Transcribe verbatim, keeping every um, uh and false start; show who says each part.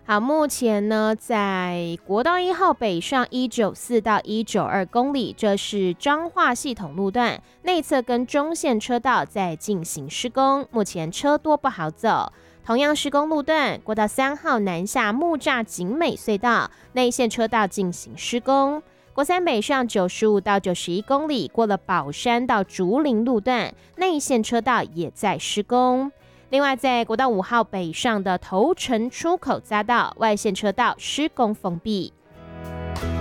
Speaker 1: 好，目前呢，在国道一号北上一九四到一九二公里，这是彰化系统路段内侧跟中线车道在进行施工，目前车多不好走。同样施工路段，国道三号南下木栅景美隧道内线车道进行施工。国三北上九十五到九十一公里，过了宝山到竹林路段内线车道也在施工。另外，在国道五号北上的头城出口匝道外线车道施工封闭。